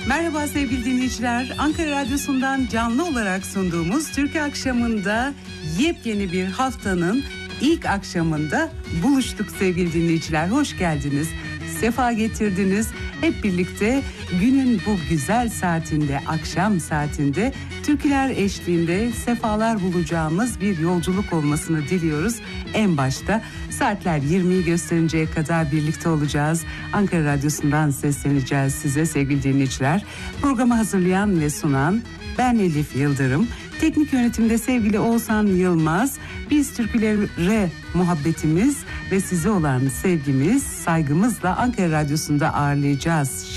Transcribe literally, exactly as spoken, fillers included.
Merhaba sevgili dinleyiciler. Ankara Radyosu'ndan canlı olarak sunduğumuz Türkü Akşamı'nda yepyeni bir haftanın ilk akşamında buluştuk sevgili dinleyiciler. Hoş geldiniz, sefa getirdiniz. Hep birlikte günün bu güzel saatinde, akşam saatinde türküler eşliğinde sefalar bulacağımız bir yolculuk olmasını diliyoruz. En başta saatler yirmiyi gösterinceye kadar birlikte olacağız. Ankara Radyosu'ndan sesleneceğiz size sevgili dinleyiciler. Programı hazırlayan ve sunan ben Elif Yıldırım. Teknik yönetimde sevgili Oğuzhan Yılmaz. Biz türkülere muhabbetimiz ve size olan sevgimiz, saygımızla Ankara Radyosu'nda ağırlayacağız.